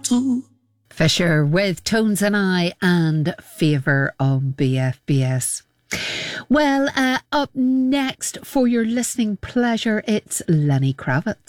Fisher with Tones and I and Favour on BFBS. Well, up next for your listening pleasure, it's Lenny Kravitz.